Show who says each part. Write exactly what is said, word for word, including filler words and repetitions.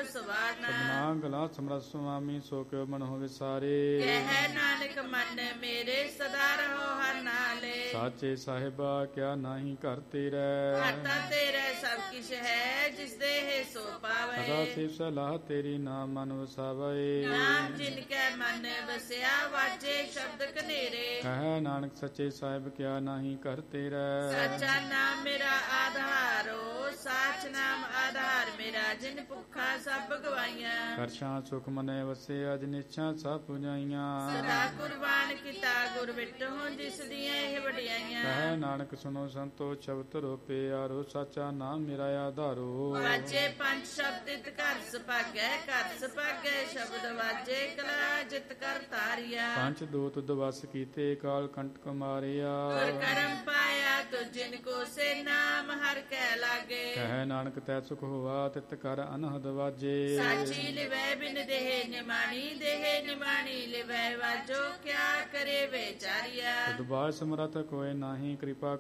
Speaker 1: ਸਵਾਰਨਾ।
Speaker 2: ਸਭਨਾ ਗਲਾ ਸਮਰਤ ਸੁਆਮੀ ਸੋ ਕਿਉ ਮਨ ਹੋਵੇ ਸਾਰੇ।
Speaker 1: ਕਹਿ ਨਾਨਕ ਮਨ ਮੇਰੇ ਸਦਾ ਰਹੋ ਹਰ ਨਾਲੇ।
Speaker 2: ਸਾਚੇ ਸਾਹਿਬਾ ਕਿਆ ਨਾਹੀ ਘਰ ਤੇਰਾ।
Speaker 1: ਘਾਟਾ ਤੇਰੇ ਸਭ ਕਿਛ ਹੈ ਜਿਸ ਦੇਹ ਸੋ ਪਾਵੇ।
Speaker 2: ਸਦਾ ਸਿਵ ਸਲਾਹ ਤੇਰੀ ਨਾਮ ਮਨ ਵਸਾਵੇ।
Speaker 1: ਨਾਮ ਜਿਨ ਕੈ ਮਨ ਵਸਿਆ ਵਾਜੇ ਸ਼ਬਦ ਕਨੇਰੇ।
Speaker 2: ਕਹਿ ਨਾਨਕ ਸੱਚੇ ਸਾਹਿਬ ਕਿਆ ਨਾਹੀ ਘਰ ਤੇਰਾ।
Speaker 1: ਸੱਚਾ ਨਾਮ ਮੇਰਾ ਆਧਾਰੋ ਸਾਚ ਨਾਮ ਆਧਾਰ ਮੇਰਾ। ਜਿਨ ਭੁੱਖਾ ਸਭ ਗਵਾਈਆਂ
Speaker 2: ਕਰਸ਼ਾਂ ਸੁਖ ਮਨੈ ਵਸੇ ਅਜ ਨਿਛਾਂ ਸਭ ਪੁਜਾਈਆਂ।
Speaker 1: ਸਦਾ ਕੁਰਬਾਨ ਕੀਤਾ ਗੁਰ ਬਿਟਹੁ ਜਿਸ ਦੀਆਂ ਇਹ ਵਡਿਆਈਆਂ।
Speaker 2: ਕਹਿ ਨਾਨਕ ਸੁਨੋ ਸੰਤੋ ਸ਼ਬਦ ਰੋਪੇ ਆਰੋ ਸਾਚਾ ਨਾਮ ਮੇਰਾ ਆਧਾਰੋ।
Speaker 1: ਵਾਜੇ ਪੰਜ ਸ਼ਬਦ ਇਤ ਘਰ ਸੁਭਾਗੈ ਘਰ ਸੁਭਾਗੈ ਸ਼ਬਦ ਵਾਜੇ ਕਲਾ ਜਿਤ ਕਰ ਤਾਰਿਆ।
Speaker 2: ਪੰਜ ਦੂਤ ਦਵਸ ਕੀਤੇ ਕਾਲ ਕੰਟਕ ਮਾਰਿਆ।
Speaker 1: ਗੁਰ ਕਰਮ ਪਾਇਆ ਤੁ ਜਿਨ ਕੋ ਸੇ ਨਾਮ ਹਰ ਕੈ ਲਾਗੇ।
Speaker 2: ਕਹਿ ਨਾਨਕ ਤੈ ਸੁਖ ਹੋਆ ਤਿਤ ਕਰ ਅਨਹਦ ਵਾਜੇ।
Speaker 1: ਸਾਚੀ ਲਿਵੈ ਬਿਨ ਦੇਹ ਨਿਮਾਣੀ ਦੇਹ ਨਿਮਾਣੀ ਲਿਵੈ ਵਾਜੋ ਕਿਆ ਕਰੇ ਵਿਚਾਰਿਆ।
Speaker 2: ਤੁਧ ਬਾਝ ਸਮਰਥ ਕੋਇ ਨਾਹੀ ਕਿਰਪਾ